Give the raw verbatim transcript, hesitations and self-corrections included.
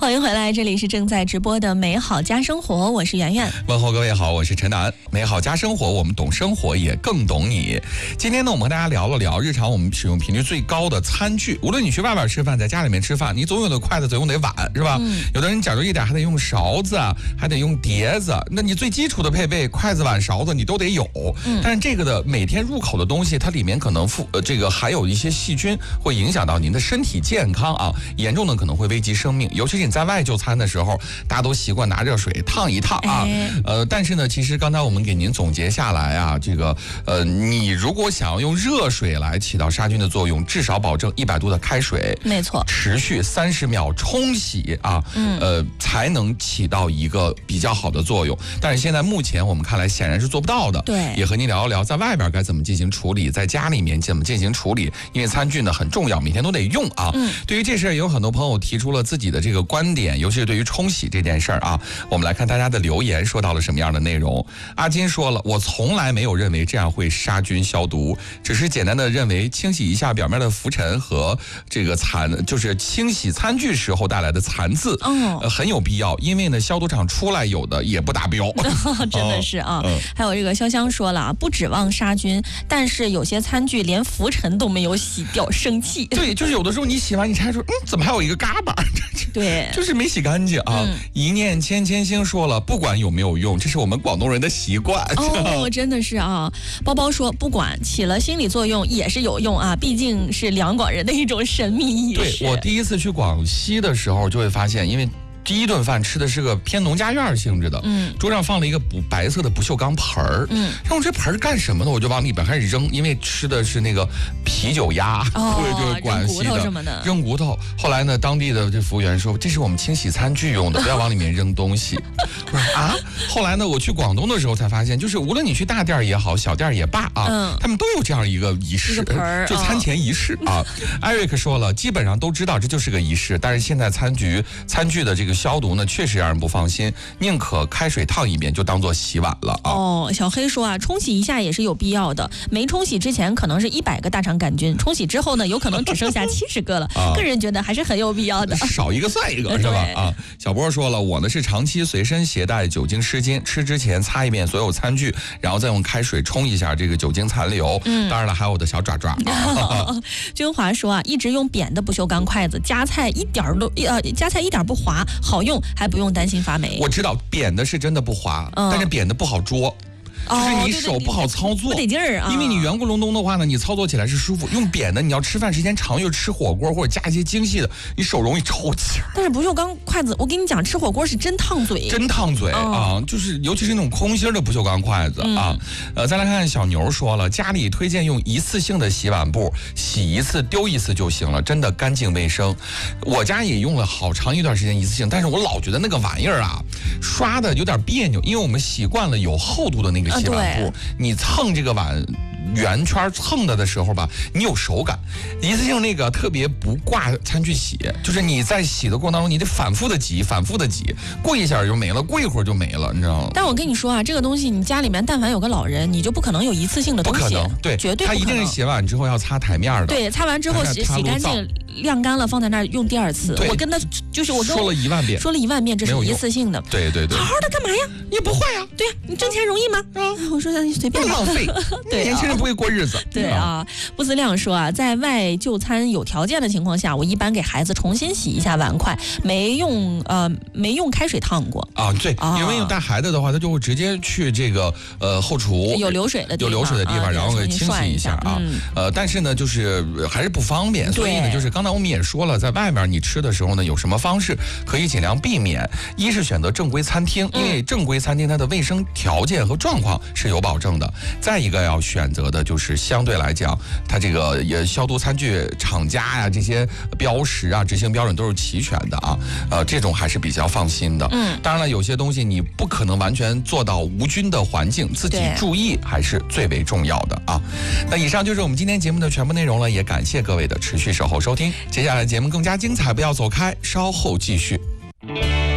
欢迎回来，这里是正在直播的美好家生活，我是圆圆。 问候各位好，我是陈楠。美好家生活，我们懂生活，也更懂你。今天呢，我们和大家聊了聊日常我们使用频率最高的餐具。无论你去外边吃饭，在家里面吃饭，你总有的筷子，总用得碗，是吧？嗯、有的人讲究一点，还得用勺子，还得用碟子。那你最基础的配备，筷子、碗、勺子，你都得有。嗯、但是这个的每天入口的东西，它里面可能附呃这个含有一些细菌，会影响到您的身体健康啊，严重的可能会危及生命。尤其是你在外就餐的时候，大家都习惯拿热水烫一烫啊。哎、呃，但是呢，其实刚才我们给您总结下来啊，这个呃，你如果想要用热水来起到杀菌的作用，至少保证一百度的开水， 没错， 持续三十秒冲洗啊，嗯、呃，才能起到一个比较好的作用。但是现在目前我们看来显然是做不到的。 对， 也和您聊一聊，在外边该怎么进行处理，在家里面怎么进行处理，因为餐具呢很重要，每天都得用啊。嗯、对于这事儿，也有很多朋友提出了自己的这个观点，尤其是对于冲洗这件事儿啊，我们来看大家的留言说到了什么样的内容。阿金说了，我从来没有认为这样会杀菌消毒，只是简单的认为清洗一下表面的浮尘和这个残，就是清洗餐具时候带来的残渍，哦呃、很有必要。因为呢，消毒厂出来有的也不达标， 真的是啊。哦、还有这个潇湘说了啊，不指望杀菌，但是有些餐具连浮尘都没有洗掉，生气。 对，就是有的时候你洗完你拆出，嗯，怎么还有一个嘎巴？ 对， 就是没洗干净啊。嗯、一念千千星说了，不管有没有用，这是我们广东人的习惯。 哦，真的是啊。包包说，不管起了心理作用也是有用啊，毕竟是两广人的一种神秘意识。 对，我第一次去广西的时候就会发现，因为第一顿饭吃的是个偏农家院性质的，嗯，桌上放了一个不白色的不锈钢盆儿，嗯，让我这盆儿干什么呢？我就往里边开始扔，因为吃的是那个啤酒鸭， 哦， 就是广西的， 扔骨头什么的， 扔骨头。后来呢，当地的这服务员说，这是我们清洗餐具用的，不要往里面扔东西。我说啊，后来呢，我去广东的时候才发现，就是无论你去大店也好，小店也罢啊，嗯，他们都有这样一个仪式， 一个盆儿， 就餐前仪式啊。艾瑞克说了，基本上都知道这就是个仪式，但是现在餐具餐具的这个消毒呢，确实让人不放心，宁可开水烫一遍，就当做洗碗了啊。 哦，小黑说啊，冲洗一下也是有必要的。没冲洗之前可能是一百个大肠杆菌，冲洗之后呢，有可能只剩下七十个了。啊、个人觉得还是很有必要的， 少一个算一个，是吧？啊，小波说了，我呢是长期随身携带酒精湿巾，吃之前擦一遍所有餐具，然后再用开水冲一下这个酒精残留。嗯，当然了，还有我的小爪爪。啊、 君华说啊，一直用扁的不锈钢筷子夹菜，一点都呃夹菜一点不滑，好用。还不用担心发霉。 我知道扁的是真的不滑，嗯、但是扁的不好捉。就是你手不好操作， 不得劲儿啊！ 因为你圆咕隆咚的话呢，你操作起来是舒服。用扁的，你要吃饭时间长，又吃火锅或者加一些精细的，你手容易抽筋。 但是不锈钢筷子，我跟你讲，吃火锅是真烫嘴， 真烫嘴、哦、啊！就是尤其是那种空心的不锈钢筷子、嗯、啊。呃，再来看看小牛说了，家里推荐用一次性的洗碗布，洗一次丢一次就行了，真的干净卫生。我家也用了好长一段时间一次性，但是我老觉得那个玩意儿啊，刷的有点别扭，因为我们习惯了有厚度的那个洗碗布，你蹭这个碗圆圈蹭的的时候吧，你有手感。一次性那个特别不挂餐具洗，就是你在洗的过程当中，你得反复的挤，反复的挤，过一下就没了，过一会儿就没了，你知道吗？ 但我跟你说啊，这个东西你家里面但凡有个老人，你就不可能有一次性的东西， 不可能，对， 绝对不可能。 他一定是洗完之后要擦台面的， 对，擦完之后洗洗干净。晾干了放在那儿用第二次，我跟他就是我跟说了一万遍， 说了一万遍，这是一次性的。 对对对， 好好的干嘛呀？ 你不坏呀？ 对呀，你挣钱容易吗？啊，我说你随便浪费，对，年轻人不会过日子。 对啊，不思量说啊，在外就餐有条件的情况下，我一般给孩子重新洗一下碗筷，没用呃没用开水烫过啊。对，因为有带孩子的话，他就会直接去这个呃后厨有流水的地方有流水的地方，然后给清洗一下啊。呃，但是呢，就是还是不方便，所以呢，就是刚。那我们也说了，在外面你吃的时候呢，有什么方式可以尽量避免？一是选择正规餐厅，因为正规餐厅它的卫生条件和状况是有保证的。再一个要选择的就是相对来讲，它这个也消毒餐具厂家呀、啊、这些标识啊、执行标准都是齐全的啊。呃，这种还是比较放心的。嗯，当然了，有些东西你不可能完全做到无菌的环境，自己注意还是最为重要的啊。那以上就是我们今天节目的全部内容了，也感谢各位的持续守候收听。接下来节目更加精彩，不要走开，稍后继续。